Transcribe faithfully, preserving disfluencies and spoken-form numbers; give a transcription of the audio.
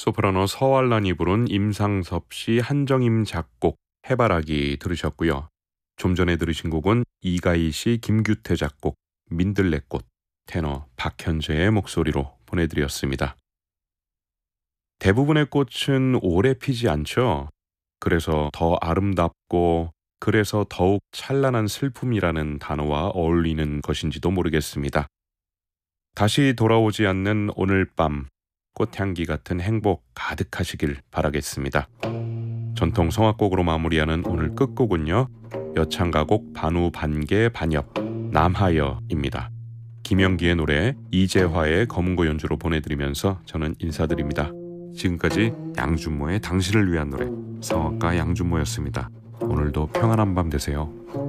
소프라노 서활란이 부른 임상섭 씨 한정임 작곡 해바라기 들으셨고요. 좀 전에 들으신 곡은 이가희 씨 김규태 작곡 민들레꽃, 테너 박현재의 목소리로 보내드렸습니다. 대부분의 꽃은 오래 피지 않죠. 그래서 더 아름답고 그래서 더욱 찬란한 슬픔이라는 단어와 어울리는 것인지도 모르겠습니다. 다시 돌아오지 않는 오늘 밤, 꽃향기 같은 행복 가득하시길 바라겠습니다. 전통 성악곡으로 마무리하는 오늘 끝곡은요, 여창가곡 반우 반개 반엽 남하여입니다. 김영기의 노래 이재화의 검은고 연주로 보내드리면서 저는 인사드립니다. 지금까지 양준모의 당신을 위한 노래, 성악가 양준모였습니다. 오늘도 평안한 밤 되세요.